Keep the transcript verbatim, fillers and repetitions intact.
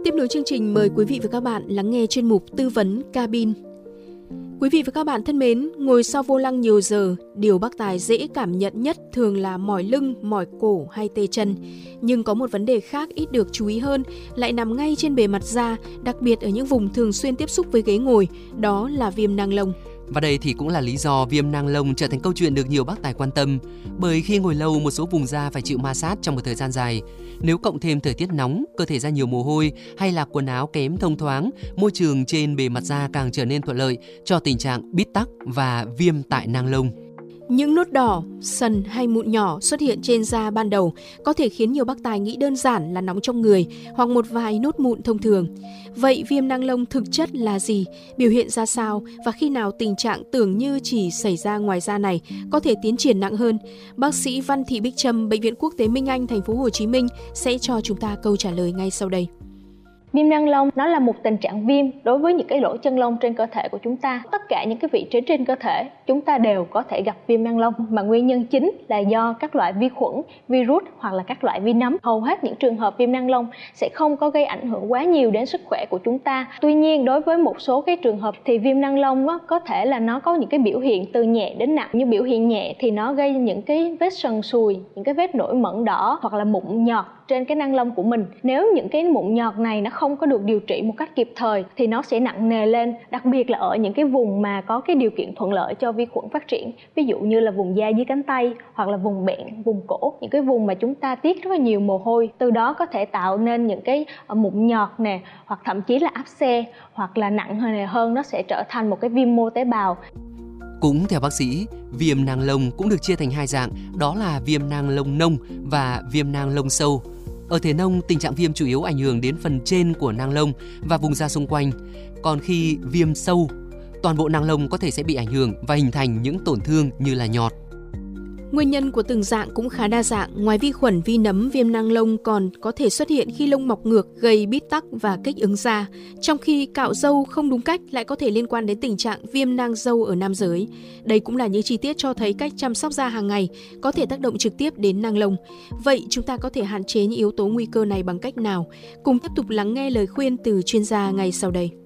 Tiếp nối chương trình, mời quý vị và các bạn lắng nghe chuyên mục tư vấn cabin. Quý vị và các bạn thân mến, ngồi sau vô lăng nhiều giờ, điều bác tài dễ cảm nhận nhất thường là mỏi lưng, mỏi cổ hay tê chân. Nhưng có một vấn đề khác ít được chú ý hơn, lại nằm ngay trên bề mặt da, đặc biệt ở những vùng thường xuyên tiếp xúc với ghế ngồi, đó là viêm nang lông. Và đây thì cũng là lý do viêm nang lông trở thành câu chuyện được nhiều bác tài quan tâm. Bởi khi ngồi lâu, một số vùng da phải chịu ma sát trong một thời gian dài. Nếu cộng thêm thời tiết nóng, cơ thể ra nhiều mồ hôi hay là quần áo kém thông thoáng, môi trường trên bề mặt da càng trở nên thuận lợi cho tình trạng bít tắc và viêm tại nang lông. Những nốt đỏ, sần hay mụn nhỏ xuất hiện trên da ban đầu có thể khiến nhiều bác tài nghĩ đơn giản là nóng trong người hoặc một vài nốt mụn thông thường. Vậy viêm nang lông thực chất là gì, biểu hiện ra sao và khi nào tình trạng tưởng như chỉ xảy ra ngoài da này có thể tiến triển nặng hơn? Bác sĩ Văn Thị Bích Trâm, Bệnh viện Quốc tế Minh Anh, thành phố Hồ Chí Minh sẽ cho chúng ta câu trả lời ngay sau đây. Viêm nang lông nó là một tình trạng viêm đối với những cái lỗ chân lông trên cơ thể của chúng ta. Tất cả những cái vị trí trên cơ thể chúng ta đều có thể gặp viêm nang lông, mà nguyên nhân chính là do các loại vi khuẩn, virus hoặc là các loại vi nấm. Hầu hết những trường hợp viêm nang lông sẽ không có gây ảnh hưởng quá nhiều đến sức khỏe của chúng ta. Tuy nhiên, đối với một số cái trường hợp thì viêm nang lông á, có thể là nó có những cái biểu hiện từ nhẹ đến nặng. Như biểu hiện nhẹ thì nó gây những cái vết sần sùi, những cái vết nổi mẩn đỏ hoặc là mụn nhọt trên cái nang lông của mình. Nếu những cái mụn nhọt này nó không có được điều trị một cách kịp thời thì nó sẽ nặng nề lên, đặc biệt là ở những cái vùng mà có cái điều kiện thuận lợi cho vi khuẩn phát triển, ví dụ như là vùng da dưới cánh tay hoặc là vùng bẹn, vùng cổ, những cái vùng mà chúng ta tiết rất là nhiều mồ hôi, từ đó có thể tạo nên những cái mụn nhọt nè, hoặc thậm chí là áp xe, hoặc là nặng hơn hơn nó sẽ trở thành một cái viêm mô tế bào. Cũng theo bác sĩ, viêm nang lông cũng được chia thành hai dạng, đó là viêm nang lông nông và viêm nang lông sâu. Ở thể nông, tình trạng viêm chủ yếu ảnh hưởng đến phần trên của nang lông và vùng da xung quanh. Còn khi viêm sâu, toàn bộ nang lông có thể sẽ bị ảnh hưởng và hình thành những tổn thương như là nhọt. Nguyên nhân của từng dạng cũng khá đa dạng. Ngoài vi khuẩn, vi nấm, viêm nang lông còn có thể xuất hiện khi lông mọc ngược, gây bít tắc và kích ứng da. Trong khi cạo râu không đúng cách lại có thể liên quan đến tình trạng viêm nang râu ở nam giới. Đây cũng là những chi tiết cho thấy cách chăm sóc da hàng ngày có thể tác động trực tiếp đến nang lông. Vậy chúng ta có thể hạn chế những yếu tố nguy cơ này bằng cách nào? Cùng tiếp tục lắng nghe lời khuyên từ chuyên gia ngay sau đây.